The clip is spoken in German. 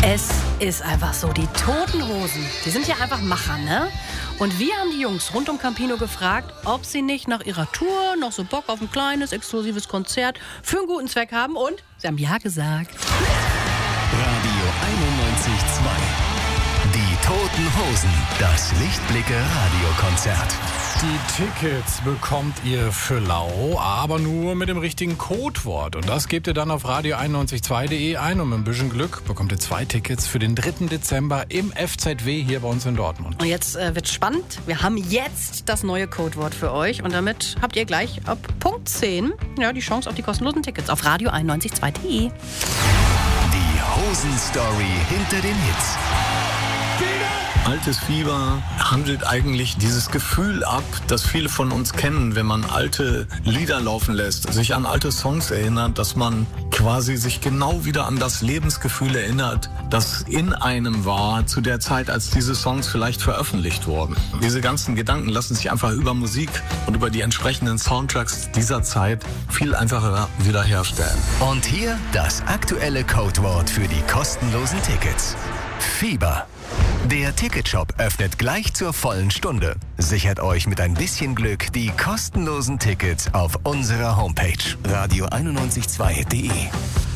Es ist einfach so, die Toten Hosen, die sind ja einfach Macher, ne? Und wir haben die Jungs rund um Campino gefragt, ob sie nicht nach ihrer Tour noch so Bock auf ein kleines, exklusives Konzert für einen guten Zweck haben. Und sie haben ja gesagt. Radio 91.2. Die Toten Hosen. Das Lichtblicke-Radiokonzert. Die Tickets bekommt ihr für lau, aber nur mit dem richtigen Codewort. Und das gebt ihr dann auf radio912.de ein. Und mit ein bisschen Glück bekommt ihr 2 Tickets für den 3. Dezember im FZW hier bei uns in Dortmund. Und jetzt wird's spannend. Wir haben jetzt das neue Codewort für euch. Und damit habt ihr gleich ab Punkt 10 die Chance auf die kostenlosen Tickets auf radio912.de. Die Hosen-Story hinter den Hits. Altes Fieber handelt eigentlich dieses Gefühl ab, das viele von uns kennen, wenn man alte Lieder laufen lässt, sich an alte Songs erinnert, dass man quasi sich genau wieder an das Lebensgefühl erinnert, das in einem war zu der Zeit, als diese Songs vielleicht veröffentlicht wurden. Diese ganzen Gedanken lassen sich einfach über Musik und über die entsprechenden Soundtracks dieser Zeit viel einfacher wiederherstellen. Und hier das aktuelle Codewort für die kostenlosen Tickets. Fieber. Der Ticketshop öffnet gleich zur vollen Stunde. Sichert euch mit ein bisschen Glück die kostenlosen Tickets auf unserer Homepage radio912.de.